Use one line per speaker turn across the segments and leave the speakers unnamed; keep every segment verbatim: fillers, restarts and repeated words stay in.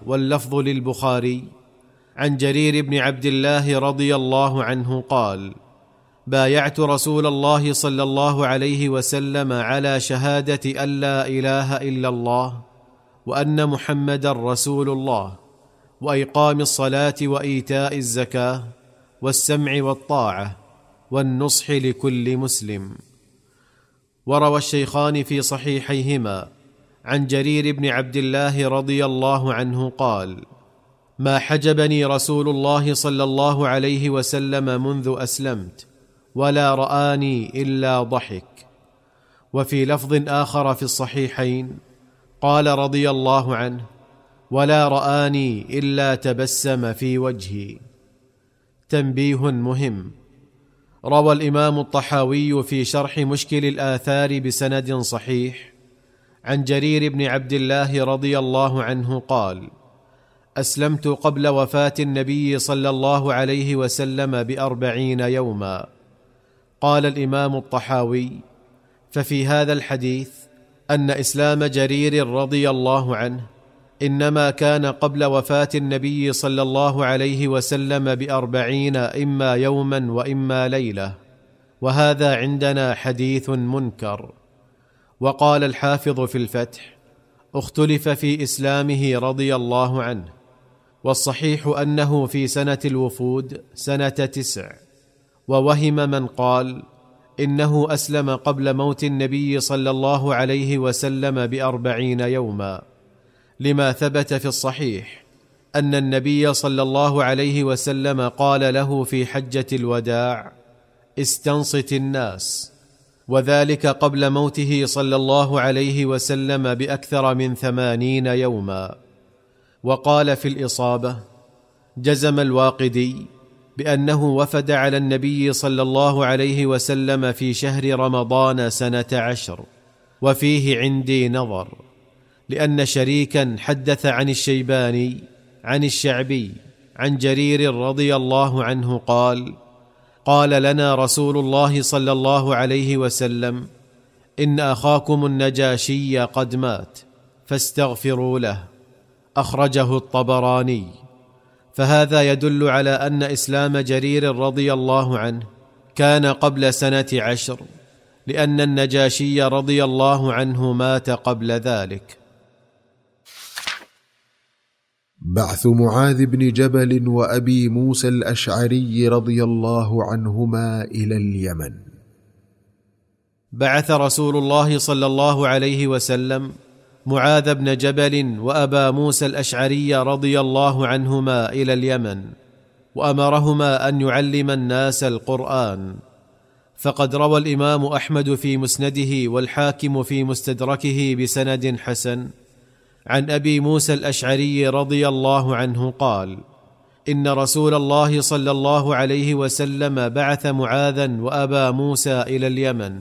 واللفظ للبخاري عن جرير بن عبد الله رضي الله عنه قال: بايعت رسول الله صلى الله عليه وسلم على شهادة أن لا إله إلا الله وأن محمدا رسول الله وإقام الصلاة وإيتاء الزكاة والسمع والطاعة والنصح لكل مسلم. وروى الشيخان في صحيحيهما عن جرير بن عبد الله رضي الله عنه قال: ما حجبني رسول الله صلى الله عليه وسلم منذ أسلمت ولا رآني إلا ضحك. وفي لفظ آخر في الصحيحين قال رضي الله عنه: ولا رآني إلا تبسم في وجهي. تنبيه مهم: روى الإمام الطحاوي في شرح مشكل الآثار بسند صحيح عن جرير بن عبد الله رضي الله عنه قال: أسلمت قبل وفاة النبي صلى الله عليه وسلم بأربعين يوما. قال الإمام الطحاوي: ففي هذا الحديث أن إسلام جرير رضي الله عنه إنما كان قبل وفاة النبي صلى الله عليه وسلم بأربعين إما يوما وإما ليلة، وهذا عندنا حديث منكر. وقال الحافظ في الفتح: اختلف في إسلامه رضي الله عنه، والصحيح أنه في سنة الوفود سنة تسع. ووهم من قال إنه أسلم قبل موت النبي صلى الله عليه وسلم بأربعين يوما، لما ثبت في الصحيح أن النبي صلى الله عليه وسلم قال له في حجة الوداع: استنصت الناس، وذلك قبل موته صلى الله عليه وسلم بأكثر من ثمانين يوما. وقال في الإصابة: جزم الواقدي بأنه وفد على النبي صلى الله عليه وسلم في شهر رمضان سنة عشر، وفيه عندي نظر، لأن شريكا حدث عن الشيباني عن الشعبي عن جرير رضي الله عنه قال: قال لنا رسول الله صلى الله عليه وسلم: إن أخاكم النجاشي قد مات فاستغفروا له. أخرجه الطبراني. فهذا يدل على أن إسلام جرير رضي الله عنه كان قبل سنة عشر، لأن النجاشي رضي الله عنه مات قبل ذلك.
بعث معاذ بن جبل وأبي موسى الأشعري رضي الله عنهما إلى اليمن.
بعث رسول الله صلى الله عليه وسلم معاذ بن جبل وأبا موسى الأشعري رضي الله عنهما إلى اليمن، وأمرهما أن يعلم الناس القرآن. فقد روى الإمام أحمد في مسنده والحاكم في مستدركه بسند حسن عن أبي موسى الأشعري رضي الله عنه قال: إن رسول الله صلى الله عليه وسلم بعث معاذا وأبا موسى إلى اليمن،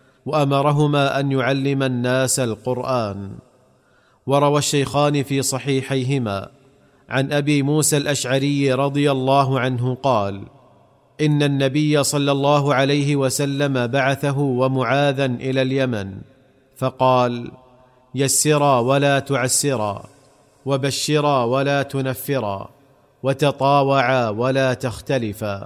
وأمرهما أن يعلم الناس القرآن. وروى الشيخان في صحيحيهما عن أبي موسى الأشعري رضي الله عنه قال: إن النبي صلى الله عليه وسلم بعثه ومعاذا إلى اليمن، فقال: يسرا ولا تعسرا، وبشرا ولا تنفرا، وتطاوعا ولا تختلفا.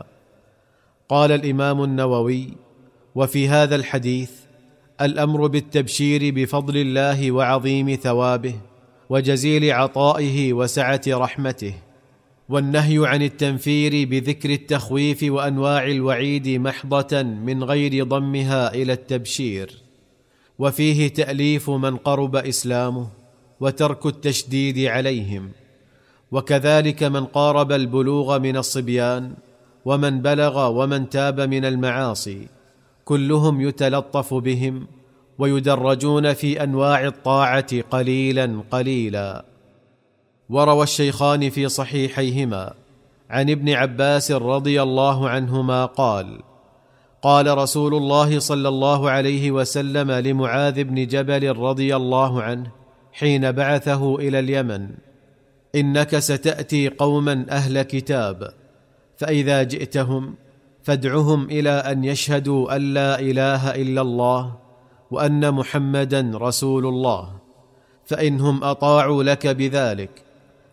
قال الإمام النووي: وفي هذا الحديث الأمر بالتبشير بفضل الله وعظيم ثوابه وجزيل عطائه وسعة رحمته، والنهي عن التنفير بذكر التخويف وأنواع الوعيد محضة من غير ضمها إلى التبشير. وفيه تأليف من قرب إسلامه وترك التشديد عليهم، وكذلك من قارب البلوغ من الصبيان ومن بلغ ومن تاب من المعاصي، كلهم يتلطف بهم ويدرجون في أنواع الطاعة قليلا قليلا. وروى الشيخان في صحيحيهما عن ابن عباس رضي الله عنهما قال: قال رسول الله صلى الله عليه وسلم لمعاذ بن جبل رضي الله عنه حين بعثه إلى اليمن: إنك ستأتي قوما أهل كتاب، فإذا جئتهم فادعهم إلى أن يشهدوا أن لا إله إلا الله وأن محمدا رسول الله، فإنهم أطاعوا لك بذلك